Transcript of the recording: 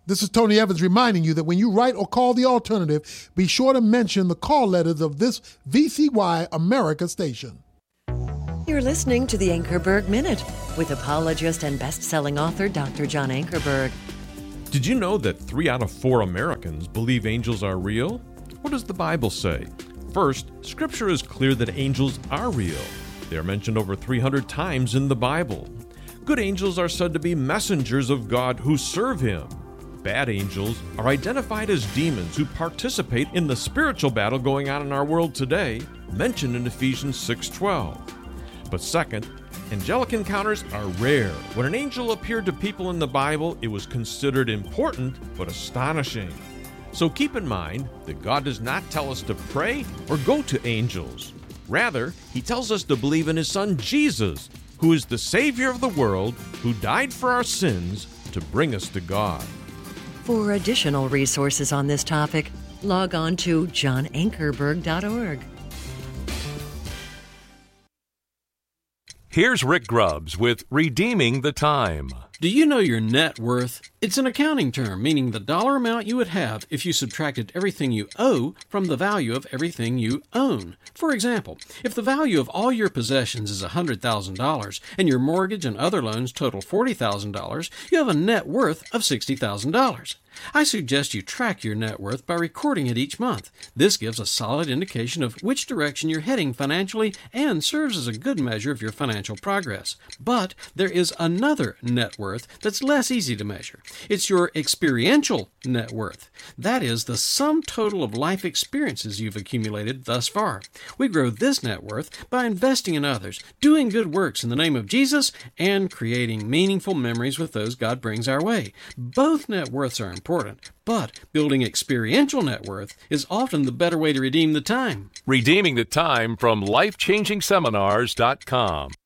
This is Tony Evans reminding you that when you write or call the alternative, be sure to mention the call letters of this VCY America station. You're listening to the Ankerberg Minute with apologist and best-selling author Dr. John Ankerberg. Did you know that 3 out of 4 Americans believe angels are real? What does the Bible say? First, Scripture is clear that angels are real. They are mentioned over 300 times in the Bible. Good angels are said to be messengers of God who serve Him. Bad angels are identified as demons who participate in the spiritual battle going on in our world today, mentioned in Ephesians 6:12. But second, angelic encounters are rare. When an angel appeared to people in the Bible, it was considered important but astonishing. So keep in mind that God does not tell us to pray or go to angels. Rather, He tells us to believe in His Son Jesus, who is the Savior of the world, who died for our sins to bring us to God. For additional resources on this topic, log on to johnankerberg.org. Here's Rick Grubbs with Redeeming the Time. Do you know your net worth? It's an accounting term, meaning the dollar amount you would have if you subtracted everything you owe from the value of everything you own. For example, if the value of all your possessions is $100,000 and your mortgage and other loans total $40,000, you have a net worth of $60,000. I suggest you track your net worth by recording it each month. This gives a solid indication of which direction you're heading financially and serves as a good measure of your financial progress. But there is another net worth that's less easy to measure. It's your experiential net worth. That is the sum total of life experiences you've accumulated thus far. We grow this net worth by investing in others, doing good works in the name of Jesus, and creating meaningful memories with those God brings our way. Both net worths are important, but building experiential net worth is often the better way to redeem the time. Redeeming the Time from LifechangingSeminars.com.